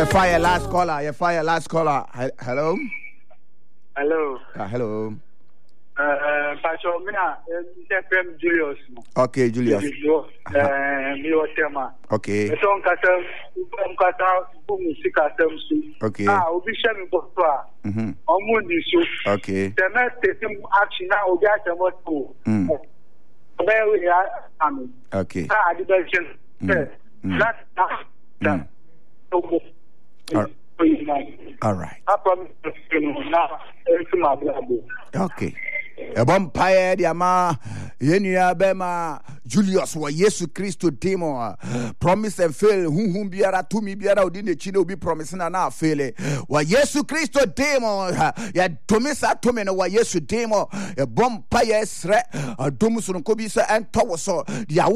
Fire last caller. Hello. Hello. Hello. Pastor Mina, Julius. Okay, Julius. Okay. Okay. Okay. Okay. All right. Okay. Empire Diama Yenia Bema Julius wa Yesu Christo demo promise and fail whom biara to me biara odine chino be promising na fail wa Yesu Christo demo ya domisa to me no wa Yesu demo a bompire sre domusun ko bi so ento so